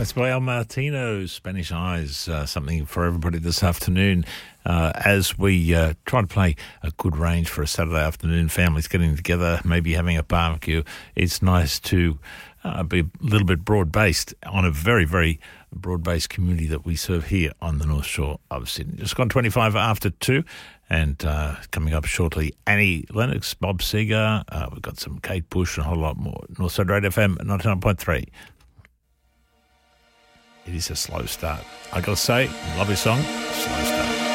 That's by El Martino, Spanish Eyes, something for everybody this afternoon. As we try to play a good range for a Saturday afternoon, families getting together, maybe having a barbecue, it's nice to be a little bit broad-based on a very, very broad-based community that we serve here on the North Shore of Sydney. Just gone 25 after 2, and coming up shortly, Annie Lennox, Bob Seger, we've got some Kate Bush and a whole lot more. Northside Radio FM 99.3. It is a slow start. I got to say, lovely song, slow start.